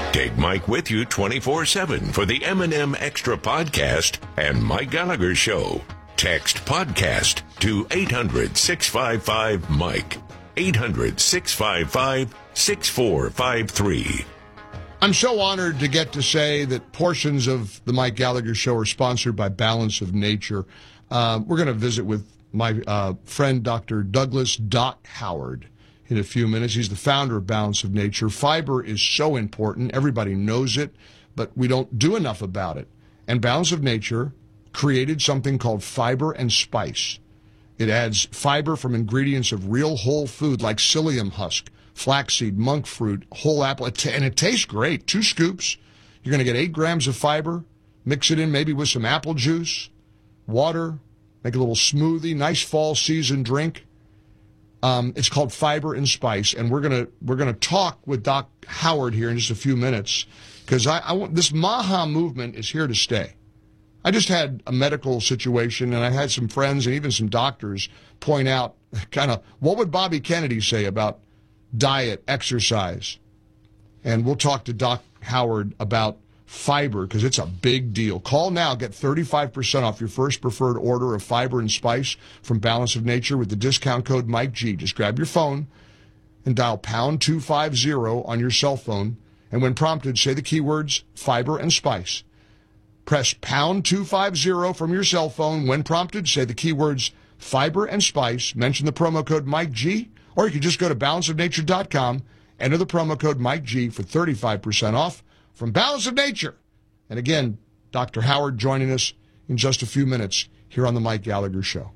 Take Mike with you 24/7 for the M&M Extra Podcast and Mike Gallagher Show. Text podcast to 800-655-MIKE. 800-655-6453. I'm so honored to get to say that portions of the Mike Gallagher Show are sponsored by Balance of Nature. We're going to visit with my friend, Dr. Douglas Doc Howard, in a few minutes. He's the founder of Balance of Nature. Fiber is so important. Everybody knows it, but we don't do enough about it. And Balance of Nature created something called Fiber and Spice. It adds fiber from ingredients of real whole food like psyllium husk, flaxseed, monk fruit, whole apple, and it tastes great. 2 scoops. You're going to get 8 grams of fiber. Mix it in maybe with some apple juice, water, make a little smoothie, nice fall season drink. It's called Fiber and Spice, and we're gonna talk with Doc Howard here in just a few minutes, because I want this Maha movement is here to stay. I just had a medical situation, and I had some friends and even some doctors point out kind of what would Bobby Kennedy say about diet, exercise, and we'll talk to Doc Howard about fiber because it's a big deal. Call now, get 35% off your first preferred order of Fiber and Spice from Balance of Nature with the discount code Mike G. Just grab your phone and dial pound 250 on your cell phone, and when prompted, say the keywords Fiber and Spice. Press pound 250 from your cell phone. When prompted, say the keywords Fiber and Spice, mention the promo code Mike G, or you can just go to balanceofnature.com, enter the promo code Mike G for 35% off from Balance of Nature. And again, Dr. Howard joining us in just a few minutes here on the Mike Gallagher Show.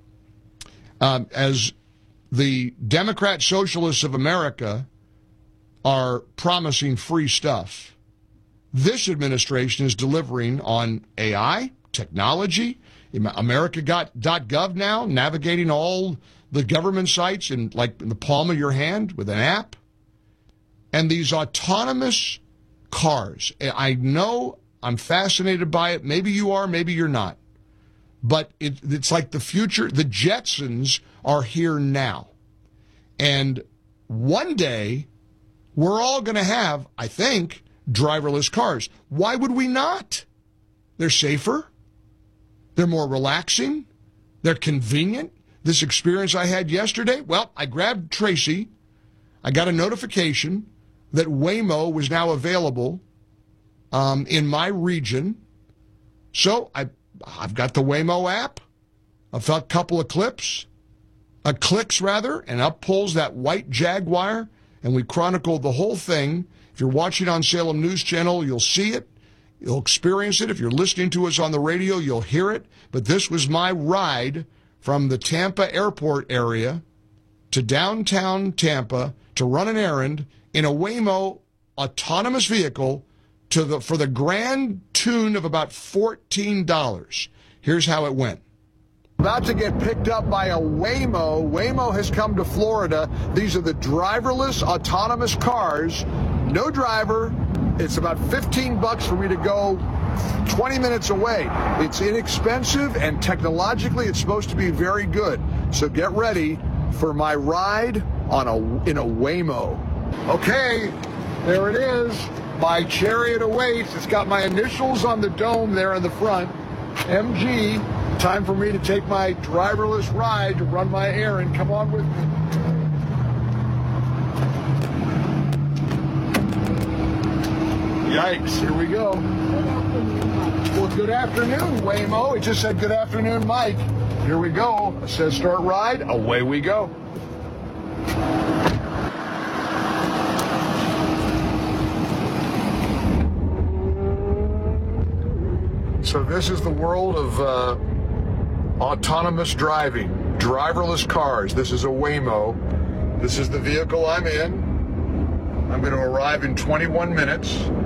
As the Democrat Socialists of America are promising free stuff, this administration is delivering on AI, technology, America.gov now, navigating all the government sites in the palm of your hand with an app. And these autonomous cars. I know I'm fascinated by it. Maybe you are, maybe you're not. But it's like the future. The Jetsons are here now. And one day, we're all going to have, I think, driverless cars. Why would we not? They're safer. They're more relaxing. They're convenient. This experience I had yesterday, well, I grabbed Tracy. I got a notification that Waymo was now available in my region. So I've got the Waymo app. I've got a couple of clicks, and up pulls that white Jaguar, and we chronicled the whole thing. If you're watching on Salem News Channel, you'll see it. You'll experience it. If you're listening to us on the radio, you'll hear it. But this was my ride from the Tampa airport area to downtown Tampa to run an errand in a Waymo autonomous vehicle for the grand tune of about $14. Here's how it went. About to get picked up by a Waymo. Waymo has come to Florida. These are the driverless autonomous cars. No driver. It's about $15 for me to go 20 minutes away. It's inexpensive, and technologically it's supposed to be very good. So get ready for my ride in a Waymo. Okay, there it is. My Chariot awaits. It's got my initials on the dome there in the front. MG. Time for me to take my driverless ride to run my errand. Come on with me. Yikes, here we go. Well, good afternoon, Waymo. It just said good afternoon, Mike. Here we go. It says start ride. Away we go. So this is the world of autonomous driving, driverless cars. This is a Waymo. This is the vehicle I'm in. I'm going to arrive in 21 minutes.